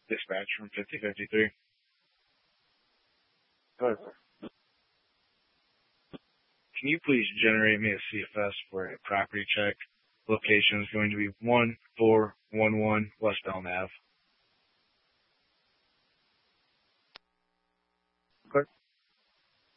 Dispatch from 5053. Go ahead, sir. Can you please generate me a CFS for a property check? Location is going to be 1411 West Elm Ave.